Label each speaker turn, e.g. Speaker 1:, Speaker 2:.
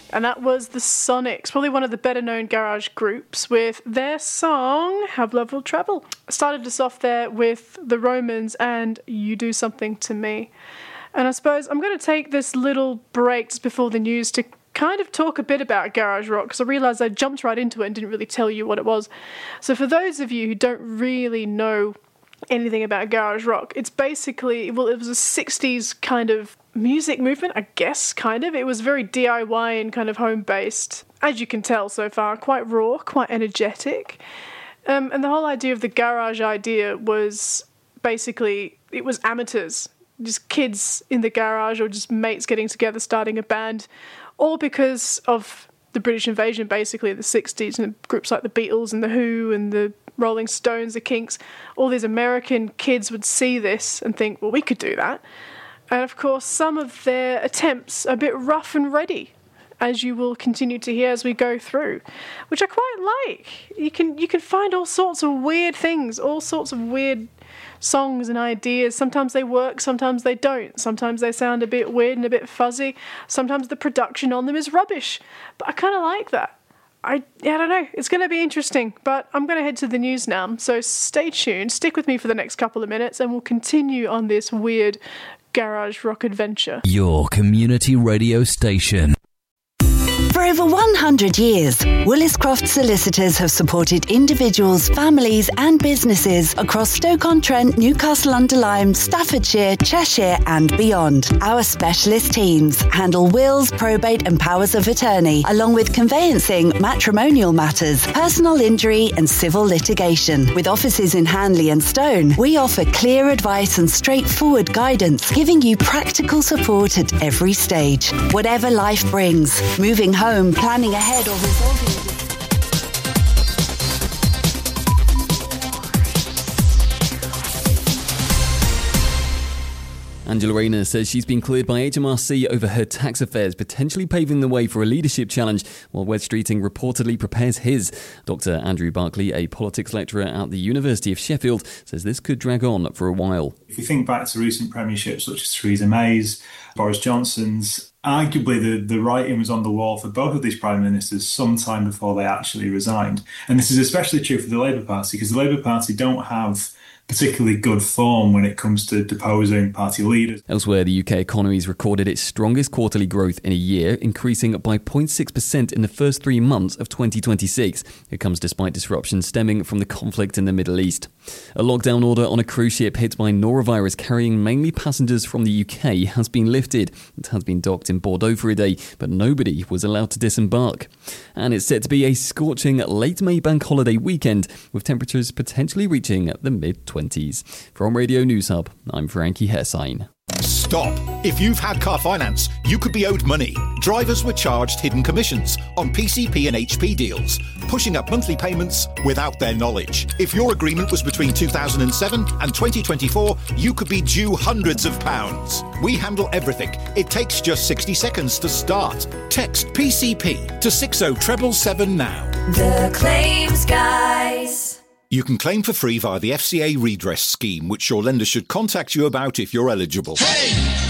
Speaker 1: And that was the Sonics, probably one of the better-known garage groups, with their song, Have Love Will Travel. I started us off there with the Romans and You Do Something to Me. And I suppose I'm going to take this little break just before the news to kind of talk a bit about garage rock, because I realised I jumped right into it and didn't really tell you what it was. So for those of you who don't really know anything about garage rock, it's basically, well, it was a 60s kind of music movement, I guess, kind of. It was very DIY and kind of home-based, as you can tell so far, quite raw, quite energetic. And the whole idea of the garage idea was basically, it was amateurs, just kids in the garage or just mates getting together, starting a band, all because of the British invasion, basically, of the 60s, and groups like the Beatles and the Who and the Rolling Stones, the Kinks. All these American kids would see this and think, well, we could do that. And of course, some of their attempts are a bit rough and ready, as you will continue to hear as we go through, which I quite like. You can find all sorts of weird things, all sorts of weird songs and ideas. Sometimes they work, sometimes they don't. Sometimes they sound a bit weird and a bit fuzzy. Sometimes the production on them is rubbish. But I kind of like that. I don't know. It's going to be interesting, but I'm going to head to the news now. So stay tuned, stick with me for the next couple of minutes, and we'll continue on this weird garage rock adventure.
Speaker 2: Your community radio station.
Speaker 3: For over 100 years, Willis-Croft Solicitors have supported individuals, families and businesses across Stoke-on-Trent, Newcastle-under-Lyme, Staffordshire, Cheshire and beyond. Our specialist teams handle wills, probate and powers of attorney, along with conveyancing, matrimonial matters, personal injury and civil litigation. With offices in Hanley and Stone, we offer clear advice and straightforward guidance, giving you practical support at every stage. Whatever life brings, moving home, planning ahead or resolving
Speaker 4: Angela Rayner says she's been cleared by HMRC over her tax affairs, potentially paving the way for a leadership challenge, while Wes Streeting reportedly prepares his. Dr. Andrew Barclay, a politics lecturer at the University of Sheffield, says this could drag on for a while.
Speaker 5: If you think back to recent premierships such as Theresa May's, Boris Johnson's, arguably the writing was on the wall for both of these prime ministers some time before they actually resigned. And this is especially true for the Labour Party, because the Labour Party don't have particularly good form when it comes to deposing party leaders.
Speaker 4: Elsewhere, the UK economy has recorded its strongest quarterly growth in a year, increasing by 0.6% in the first 3 months of 2026. It comes despite disruptions stemming from the conflict in the Middle East. A lockdown order on a cruise ship hit by norovirus carrying mainly passengers from the UK has been lifted. It has been docked in Bordeaux for a day, but nobody was allowed to disembark. And it's set to be a scorching late May bank holiday weekend, with temperatures potentially reaching the mid-20s. From Radio News Hub, I'm Frankie Hessine.
Speaker 6: Stop! If you've had car finance, you could be owed money. Drivers were charged hidden commissions on PCP and HP deals, pushing up monthly payments without their knowledge. If your agreement was between 2007 and 2024, you could be due hundreds of pounds. We handle everything. It takes just 60 seconds to start. Text PCP to 60777 now.
Speaker 7: The Claims Guys.
Speaker 6: You can claim for free via the FCA redress scheme, which your lender should contact you about if you're eligible.
Speaker 8: Hey!